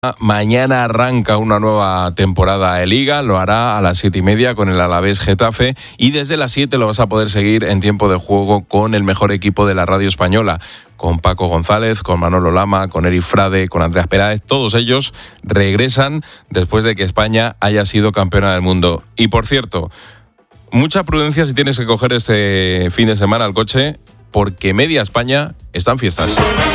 Mañana arranca una nueva temporada de Liga, lo hará a las 7:30 con el Alavés Getafe y desde las 7 lo vas a poder seguir en tiempo de juego con el mejor equipo de la radio española, con Paco González, con Manolo Lama, con Eric Frade, con Andreas Peláez. Todos ellos regresan después de que España haya sido campeona del mundo. Y por cierto, mucha prudencia si tienes que coger este fin de semana el coche, porque media España está en fiestas.